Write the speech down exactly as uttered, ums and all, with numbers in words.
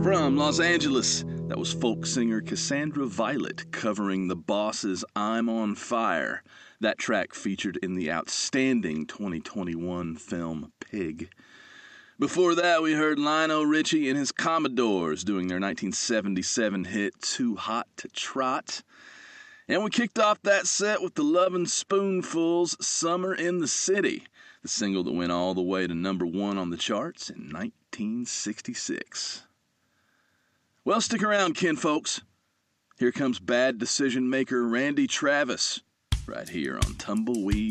From Los Angeles, that was folk singer Cassandra Violet covering The Boss's I'm on Fire. That track featured in the outstanding twenty twenty-one film Pig. Before that, we heard Lionel Richie and his Commodores doing their nineteen seventy-seven hit Too Hot to Trot. And we kicked off that set with the Lovin' Spoonfuls' Summer in the City, the single that went all the way to number one on the charts in nineteen sixty-six. Well, stick around, kinfolks. Here comes bad decision maker Randy Travis, right here on Tumbleweed